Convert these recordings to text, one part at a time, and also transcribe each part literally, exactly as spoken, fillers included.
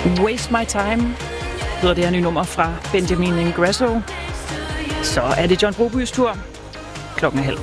Waste My Time hedder det her nye nummer fra Benjamin Ingrosso. Så er det John Brobys tur. Klokken er halv.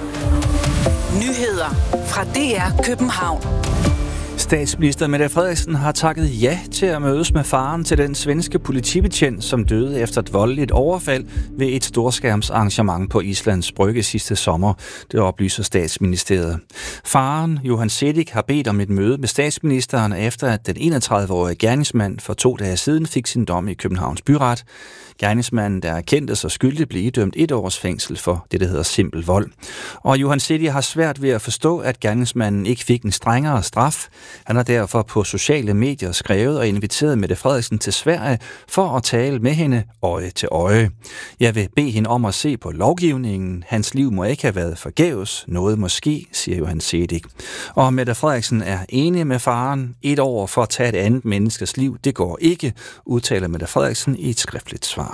Nyheder fra D R København. Statsminister Mette Frederiksen har takket ja til at mødes med faren til den svenske politibetjent, som døde efter et voldeligt overfald ved et storskærmsarrangement på Islands Brygge sidste sommer. Det oplyser Statsministeriet. Faren, Johan Cedik, har bedt om et møde med statsministeren, efter at den enogtredive-årige gerningsmand for to dage siden fik sin dom i Københavns Byret. Gerningsmanden, der er kendt så skyldig, blev idømt et års fængsel for det, der hedder simpel vold. Og Johan Cedik har svært ved at forstå, at gerningsmanden ikke fik en strengere straf. Han har derfor på sociale medier skrevet og inviteret Mette Frederiksen til Sverige for at tale med hende øje til øje. Jeg vil bede hende om at se på lovgivningen. Hans liv må ikke have været forgæves. Noget måske, siger Johan Cedik. Og Mette Frederiksen er enig med faren. Et år for at tage et andet menneskes liv, det går ikke, udtaler Mette Frederiksen i et skriftligt svar.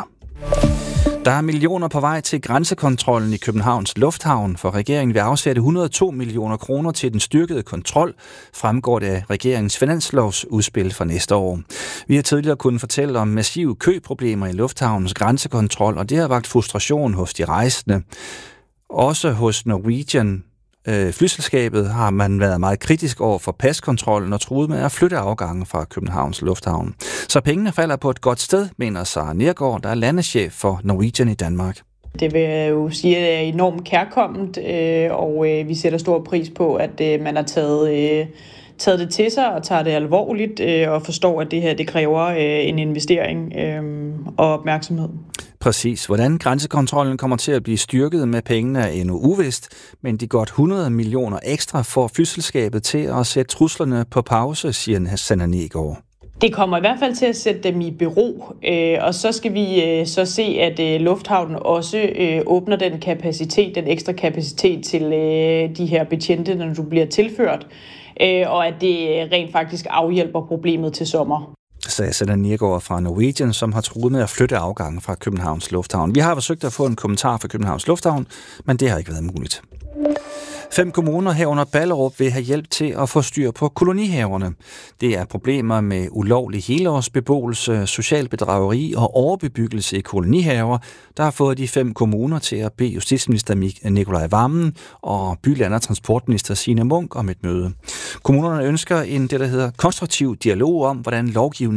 Der er millioner på vej til grænsekontrollen i Københavns Lufthavn, for regeringen vil afsætte hundrede og to millioner kroner til den styrkede kontrol, fremgår det af regeringens finanslovsudspil for næste år. Vi har tidligere kunnet fortælle om massive køproblemer i Lufthavnens grænsekontrol, og det har vakt frustration hos de rejsende. Også hos Norwegian. Flyselskabet har man været meget kritisk over for paskontrollen og truet med at flytte afgangen fra Københavns Lufthavn. Så pengene falder på et godt sted, mener Sara Nergård, der er landeschef for Norwegian i Danmark. Det vil jeg jo sige, at det er enormt kærkomment, og vi sætter stor pris på, at man har taget, taget det til sig og tager det alvorligt og forstår, at det her det kræver en investering og opmærksomhed. Præcis. Hvordan grænsekontrollen kommer til at blive styrket med pengene er endnu uvist, men de godt hundrede millioner ekstra får flyselskabet til at sætte truslerne på pause, siger Sanna Nergård. Det kommer i hvert fald til at sætte dem i bero, og så skal vi så se, at lufthavnen også åbner den kapacitet, den ekstra kapacitet til de her betjente, når du bliver tilført, og at det rent faktisk afhjælper problemet til sommer. Sagde Sanna Nergård fra Norwegian, som har truet med at flytte afgangen fra Københavns Lufthavn. Vi har forsøgt at få en kommentar fra Københavns Lufthavn, men det har ikke været muligt. Fem kommuner herunder Ballerup vil have hjælp til at få styr på kolonihaverne. Det er problemer med ulovlig helårsbeboelse, social bedrageri og overbebyggelse i kolonihaver, der har fået de fem kommuner til at bede justitsminister Nicolai Wammen og byland- og transportminister Signe Munk om et møde. Kommunerne ønsker en det, der hedder konstruktiv dialog om, hvordan lovgivningen